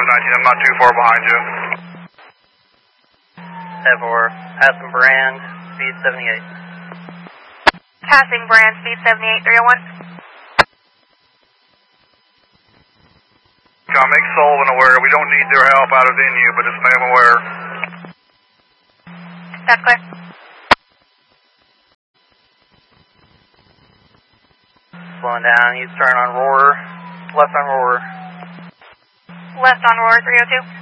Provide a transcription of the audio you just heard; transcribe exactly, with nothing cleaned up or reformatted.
nineteen, I'm not too far behind you. ten four, passing Brand, speed seventy-eight. Passing Brand, speed seventy-eight, three oh one. John, make Sullivan aware. We don't need their help out of venue, but just make them aware. That's clear. Slowing down, you turn on Roar, left on Roar. Left on Roar, three oh two.